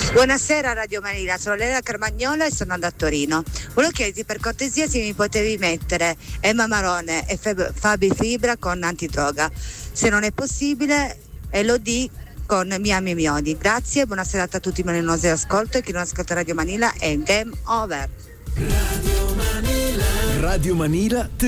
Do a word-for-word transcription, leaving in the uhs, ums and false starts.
Buonasera Radio Manila, sono Elena Carmagnola e sono da Torino. Volevo chiederti per cortesia se mi potevi mettere Emma Marone e Feb- Fabi Fibra con Antidroga. Se non è possibile, Elodie con Miami Miodi. Grazie, buona serata a tutti i malinosi ascolto e chi non ascolta Radio Manila è game over. Radio Manila. Radio Manila